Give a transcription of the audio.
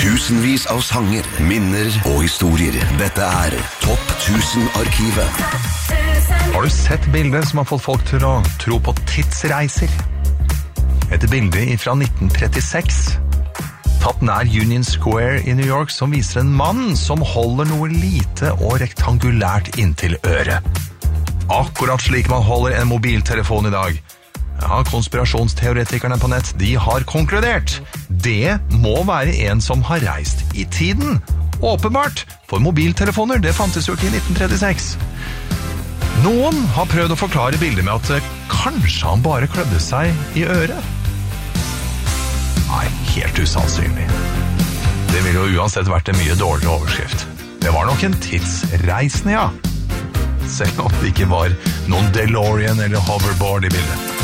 Tusenvis av sanger, minner og historier. Dette Topp 1000-arkivet. Har du sett bildet som har fått folk til å tro på tidsreiser? Et bilde fra 1936, tatt nær Union Square i New York, som viser en mann som holder noe lite og rektangulært inntil øret. Akkurat slik man holder en mobiltelefon i dag. Ja, konspirasjonsteoretikerne på nett, de har konkludert. Det må være en som har reist i tiden. Åpenbart, for mobiltelefoner, det fantes jo ikke i 1936. Noen har prøvd å forklare bildet med at kanskje han bare klødde seg i øret. Nei, helt usannsynlig. Det ville jo uansett vært en mye dårligere overskrift. Det var nok en tidsreisende, ja. Selv om det ikke var noen DeLorean eller hoverboard i bildet.